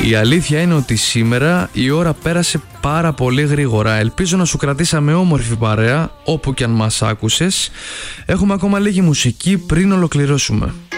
Η αλήθεια είναι ότι σήμερα η ώρα πέρασε πάρα πολύ γρήγορα. Ελπίζω να σου κρατήσαμε όμορφη παρέα όπου κι αν μας άκουσες. Έχουμε ακόμα λίγη μουσική πριν ολοκληρώσουμε.